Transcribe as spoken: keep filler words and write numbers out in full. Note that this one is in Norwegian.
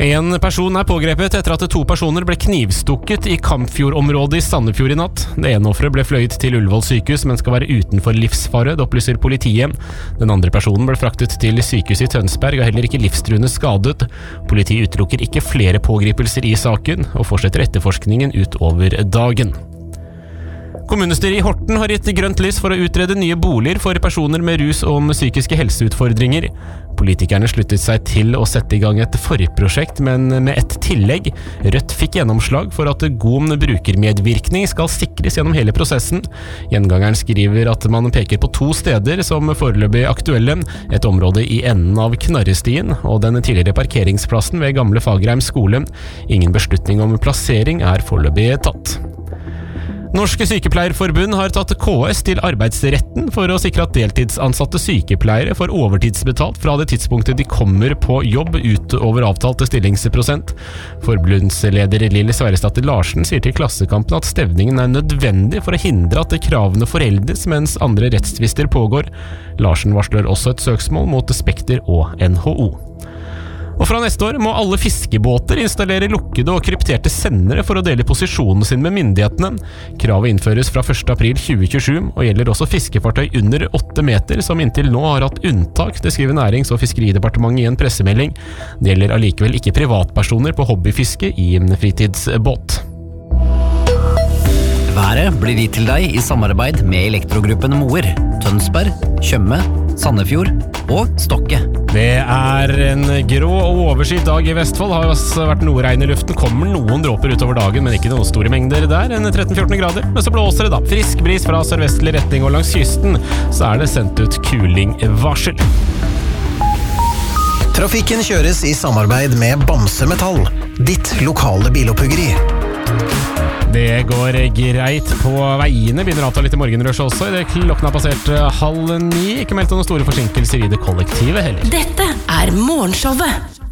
En person er pågrepet etter at to personer ble knivstukket i Kampfjord-området i Sandefjord i natt. Det ene offeret ble fløyet til Ullevål sykehus, men skal være utenfor livsfare, det opplyser politiet. Den andre personen ble fraktet til sykehuset i Tønsberg og heller ikke livstruende skadet. Politiet utelukker ikke flere pågripelser i saken, og fortsetter etterforskningen utover dagen. Kommunestyret i Horten har gitt grønt lys for å utrede nye boliger for personer med rus og psykiske helseutfordringer. Politikerne sluttet seg til å sette i gang et forprosjekt, men med et tillegg. Rødt fikk gjennomslag for at god brukermedvirkning skal sikres gjennom hele prosessen. Gjengangeren skriver at man peker på to steder som foreløpig aktuelle, et område i enden av Knarrestien og den tidligere parkeringsplassen ved Gamle Fagerheim skole. Ingen beslutning om plassering er foreløpig tatt. Norske sykepleierforbund har tatt K S til arbeidsretten for å sikre at deltidsansatte sykepleiere får overtidsbetalt fra det tidspunktet de kommer på jobb utover avtalte stillingsprosent. Forbundsleder Lille Sverresdatter Larsen sier til Klassekampen at stevningen er nødvendig for å hindre at kravene foreldes mens andre rettstvister pågår. Larsen varsler også et søksmål mot Spekter og N H O. Og fra neste år må alle fiskebåter installere lukkede og krypterte sendere for å dele posisjonen sin med myndighetene. Kravet innføres fra første april tjue tjuesju, og gjelder også fiskefartøy under åtte meter, som inntil nå har hatt unntak, det skriver Nærings- og fiskeridepartementet i en pressemelding. Det gjelder allikevel ikke privatpersoner på hobbyfiske i en fritidsbåt. Været blir gitt til deg i samarbeid med Elektrogruppen Moer, Tønsberg, Tjøme, Sandefjord og Stokke. Det er en grå og overskyet dag i Vestfold. Har også vært noe regn i luften. Kommer noen dråper utover dagen, men ikke noen store mengder der. En tretten til fjorten grader. Men så blåser det da. Frisk bris fra sørvestlig retning, og langs kysten så er det sendt ut kulingvarsel. Trafikken kjøres i samarbeid med Bamse Metall, ditt lokale biloppuggeri. Det går greit på veiene. Begynner å avta litt i morgenrush også. Det klokken har passert halv ni. Ikke meldt noen store forsinkelser i det kollektive heller. Dette er Morgenshowet.